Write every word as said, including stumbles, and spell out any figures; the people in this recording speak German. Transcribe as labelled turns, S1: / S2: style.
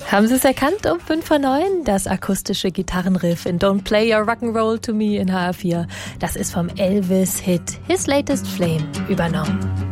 S1: Haben Sie es erkannt um fünf vor neun? Das akustische Gitarrenriff in Don't Play Your Rock'n'Roll to Me in H R vier. Das ist vom Elvis-Hit His Latest Flame übernommen.